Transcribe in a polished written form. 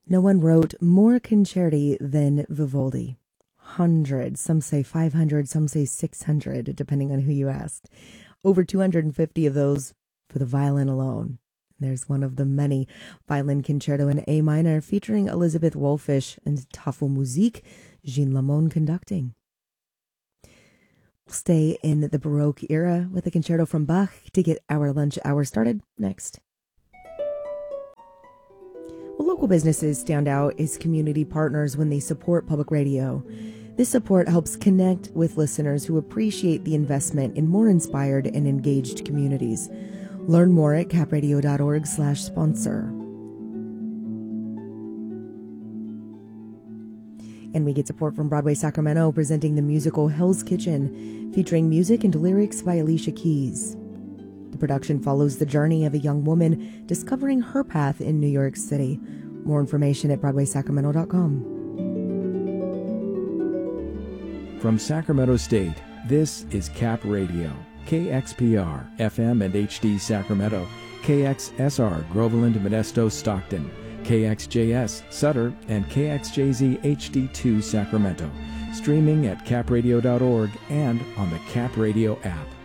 No one wrote more concerti than Vivaldi. Hundreds, some say 500, some say 600, depending on who you asked. Over 250 of those for the violin alone. There's one of the many violin concerto in A minor featuring Elizabeth Wolfish and Tafelmusik, Jean Lamone conducting. We'll stay in the Baroque era with a concerto from Bach to get our lunch hour started next. Well, local businesses stand out as community partners when they support public radio. This support helps connect with listeners who appreciate the investment in more inspired and engaged communities. Learn more at capradio.org/sponsor. And we get support from Broadway Sacramento presenting the musical Hell's Kitchen, featuring music and lyrics by Alicia Keys. The production follows the journey of a young woman discovering her path in New York City. More information at BroadwaySacramento.com. From Sacramento State, this is Cap Radio, KXPR, FM and HD Sacramento, KXSR, Groveland, Modesto, Stockton, KXJS, Sutter, and KXJZ HD2 Sacramento. Streaming at capradio.org and on the Cap Radio app.